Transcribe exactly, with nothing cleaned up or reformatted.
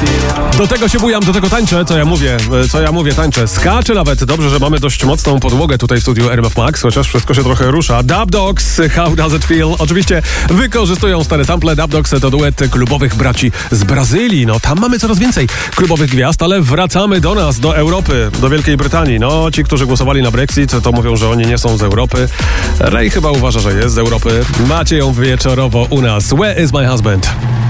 Do tego się bujam, do tego tańczę, co ja mówię, co ja mówię, tańczę. Skaczę nawet. Dobrze, że mamy dość mocną podłogę tutaj w studiu R M F Max, chociaż wszystko się trochę rusza. Dub Dogs, How Does It Feel? Oczywiście wykorzystują stare sample. Dub Dogs to duet klubowych braci z Brazylii. No tam mamy coraz więcej klubowych gwiazd, ale wracamy do nas, do Europy, do Wielkiej Brytanii. No, ci, którzy głosowali na Brexit, to mówią, że oni nie są z Europy. Ray chyba uważa, że jest z Europy. Macie ją wieczorowo u nas. Where is my husband?